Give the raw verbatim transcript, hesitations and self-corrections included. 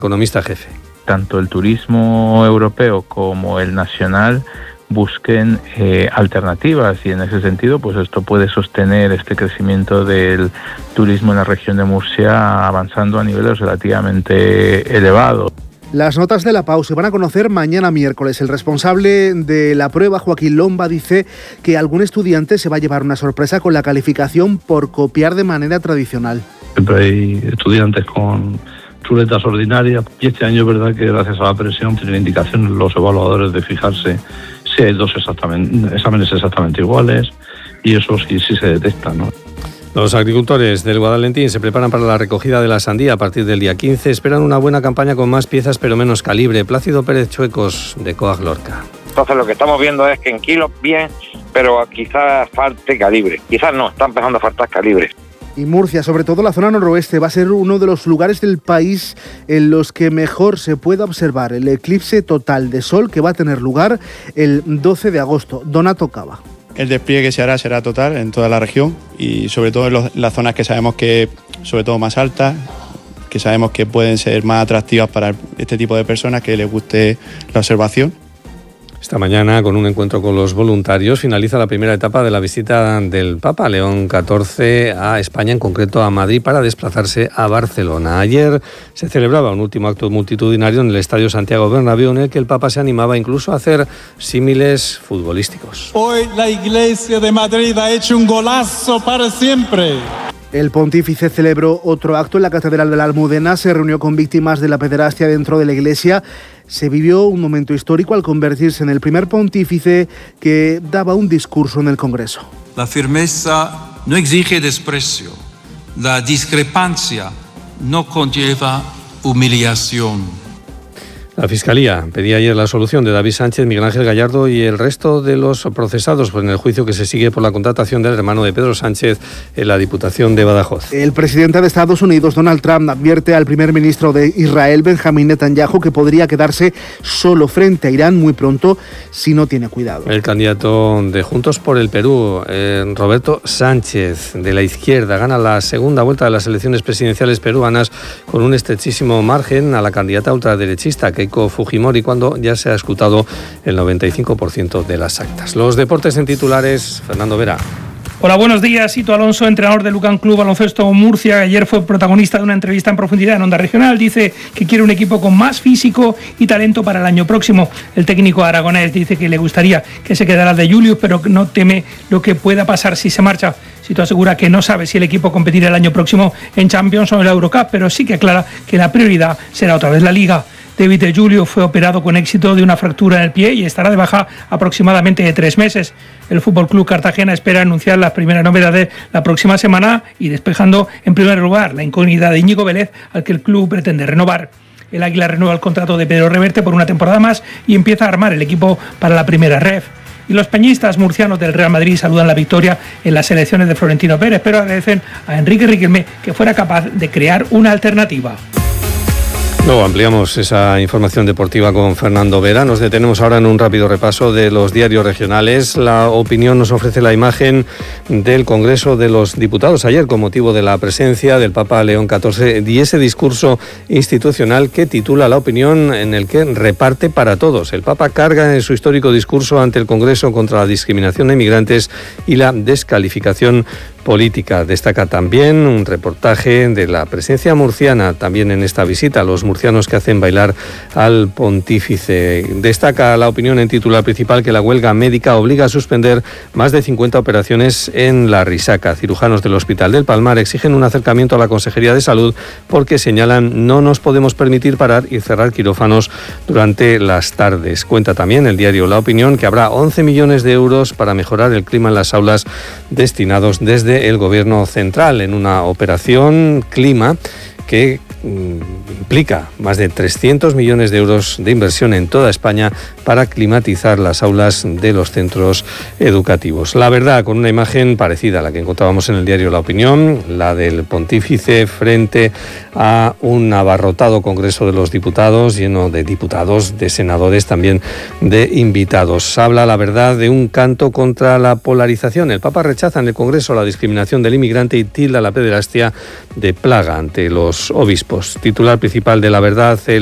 economista jefe. Tanto el turismo europeo como el nacional busquen eh, alternativas, y en ese sentido pues esto puede sostener este crecimiento del turismo en la región de Murcia avanzando a niveles relativamente elevados. Las notas de la P A U se van a conocer mañana miércoles. El responsable de la prueba, Joaquín Lomba, dice que algún estudiante se va a llevar una sorpresa con la calificación por copiar de manera tradicional. Siempre hay estudiantes con chuletas ordinarias, y este año es verdad que gracias a la presión tienen indicaciones los evaluadores de fijarse si hay dos exactamente, exámenes exactamente iguales, y eso sí, sí se detecta, ¿no? Los agricultores del Guadalentín se preparan para la recogida de la sandía a partir del día quince. Esperan una buena campaña con más piezas pero menos calibre. Plácido Pérez Chuecos, de Coag Lorca. Entonces lo que estamos viendo es que en kilos bien, pero quizás falte calibre. Quizás no, está empezando a faltar calibre. Y Murcia, sobre todo la zona noroeste, va a ser uno de los lugares del país en los que mejor se pueda observar el eclipse total de sol que va a tener lugar el doce de agosto. Donato Cava. El despliegue que se hará será total en toda la región y sobre todo en los, las zonas que sabemos que, sobre todo más altas, que sabemos que pueden ser más atractivas para este tipo de personas que les guste la observación. Esta mañana, con un encuentro con los voluntarios, finaliza la primera etapa de la visita del Papa León catorce a España, en concreto a Madrid, para desplazarse a Barcelona. Ayer se celebraba un último acto multitudinario en el Estadio Santiago Bernabéu, en el que el Papa se animaba incluso a hacer símiles futbolísticos. Hoy la Iglesia de Madrid ha hecho un golazo para siempre. El pontífice celebró otro acto en la Catedral de la Almudena, se reunió con víctimas de la pederastia dentro de la iglesia. Se vivió un momento histórico al convertirse en el primer pontífice que daba un discurso en el Congreso. La firmeza no exige desprecio, la discrepancia no conlleva humillación. La Fiscalía pedía ayer la absolución de David Sánchez, Miguel Ángel Gallardo y el resto de los procesados pues, en el juicio que se sigue por la contratación del hermano de Pedro Sánchez en la Diputación de Badajoz. El presidente de Estados Unidos, Donald Trump, advierte al primer ministro de Israel, Benjamín Netanyahu, que podría quedarse solo frente a Irán muy pronto si no tiene cuidado. El candidato de Juntos por el Perú, eh, Roberto Sánchez, de la izquierda, gana la segunda vuelta de las elecciones presidenciales peruanas con un estrechísimo margen a la candidata ultraderechista, Keiko Fujimori, cuando ya se ha escrutado el noventa y cinco por ciento de las actas. Los deportes en titulares, Fernando Vera. Hola, buenos días. Sito Alonso, entrenador del Lucan Club Baloncesto Murcia, ayer fue protagonista de una entrevista en profundidad en Onda Regional. Dice que quiere un equipo con más físico y talento para el año próximo. El técnico aragonés dice que le gustaría que se quedara de Julius, pero no teme lo que pueda pasar si se marcha. Sito asegura que no sabe si el equipo competirá el año próximo en Champions o en la Eurocup, pero sí que aclara que la prioridad será otra vez la Liga. David de Julio fue operado con éxito de una fractura en el pie y estará de baja aproximadamente de tres meses. El F C Cartagena espera anunciar las primeras novedades la próxima semana y despejando en primer lugar la incógnita de Íñigo Vélez, al que el club pretende renovar. El Águila renueva el contrato de Pedro Reverte por una temporada más y empieza a armar el equipo para la primera ref. Y los peñistas murcianos del Real Madrid saludan la victoria en las elecciones de Florentino Pérez, pero agradecen a Enrique Riquelme que fuera capaz de crear una alternativa. Luego ampliamos esa información deportiva con Fernando Vera. Nos detenemos ahora en un rápido repaso de los diarios regionales. La Opinión nos ofrece la imagen del Congreso de los Diputados ayer con motivo de la presencia del Papa León catorce y ese discurso institucional que titula La Opinión, en el que reparte para todos. El Papa carga en su histórico discurso ante el Congreso contra la discriminación de inmigrantes y la descalificación política. Destaca también un reportaje de la presencia murciana también en esta visita, los murcianos que hacen bailar al pontífice. Destaca La Opinión en titular principal que la huelga médica obliga a suspender más de cincuenta operaciones en la Risaca. Cirujanos del Hospital del Palmar exigen un acercamiento a la Consejería de Salud porque señalan no nos podemos permitir parar y cerrar quirófanos durante las tardes. Cuenta también el diario La Opinión que habrá once millones de euros para mejorar el clima en las aulas destinados desde el Gobierno central en una operación clima que implica más de trescientos millones de euros de inversión en toda España para climatizar las aulas de los centros educativos. La Verdad, con una imagen parecida a la que encontrábamos en el diario La Opinión, la del pontífice frente a un abarrotado Congreso de los Diputados, lleno de diputados, de senadores, también de invitados. Habla La Verdad de un canto contra la polarización. El Papa rechaza en el Congreso la discriminación del inmigrante y tilda la pederastia de plaga ante los obispos. Campos, titular principal de La Verdad. El